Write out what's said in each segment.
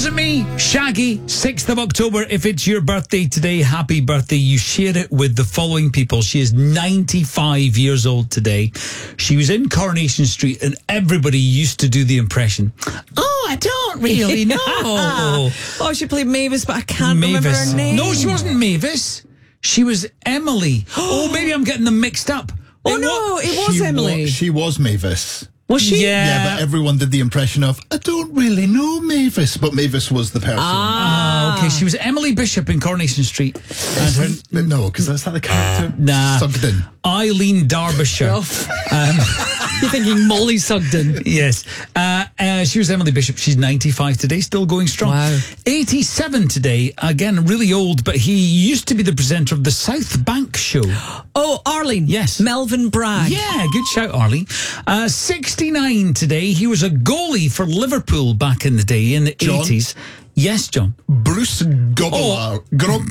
Wasn't Me, Shaggy, 6th of October. If it's your birthday today, happy birthday. You share it with the following people. She is 95 years old today. She was in Coronation Street and everybody used to do the impression. Oh, I don't really know. Oh, she played Mavis, but I can't remember her name. No, she wasn't Mavis. She was Emily. Oh, maybe I'm getting them mixed up. It was Emily. She was Mavis. Was she? Yeah, but everyone did the impression of, I don't really know Mavis. But Mavis was the person. Okay, she was Emily Bishop in Coronation Street. No, because that's not the character. Nah. Sugden. Eileen Derbyshire. You're thinking Molly Sugden. Yes. She was Emily Bishop. She's 95 today, still going strong. Wow. 87 today, again, really old, but he used to be the presenter of the South Bank show. Oh, Arlene. Yes. Melvin Bragg. Yeah, good shout, Arlene. 69 today. He was a goalie for Liverpool back in the day, in the 80s. Yes, John. Bruce Gobbler.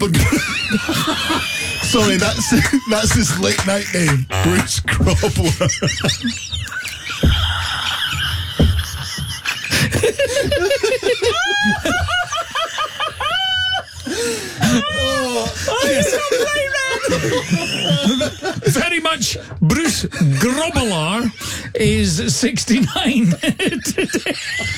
Sorry, that's his late night name. Bruce Grobbler. Very much. Bruce Grobbler is 69 today.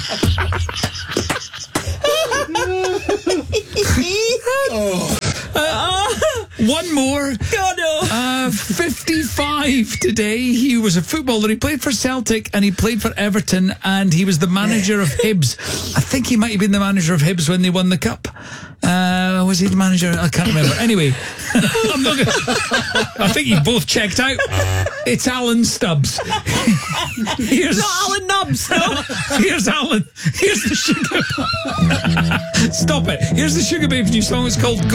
One more. God, no. 55 today. He was a footballer. He played for Celtic and he played for Everton and he was the manager of Hibs. I think he might have been the manager of Hibs when they won the cup. Was he the manager? I can't remember. Anyway, I think you both checked out. It's Alan Stubbs. Not Alan Nubbs, no. Here's Alan. Here's the Sugar. Stop it. Here's the Sugar Babes new song. It's called